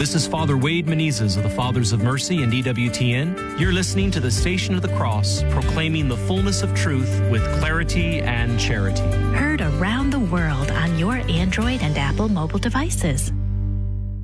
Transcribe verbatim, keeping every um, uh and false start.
This is Father Wade Menezes of the Fathers of Mercy and E W T N. You're listening to the Station of the Cross, proclaiming the fullness of truth with clarity and charity. Heard around the world on your Android and Apple mobile devices.